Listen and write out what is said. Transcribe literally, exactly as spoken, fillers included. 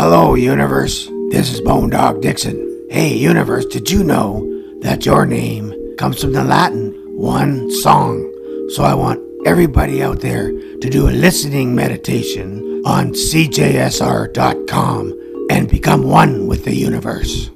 Hello, universe. This is Bone Dog Dixon. Hey, universe, did you know that your name comes from the Latin one song? So I want everybody out there to do a listening meditation on C J S R dot com and become one with the universe.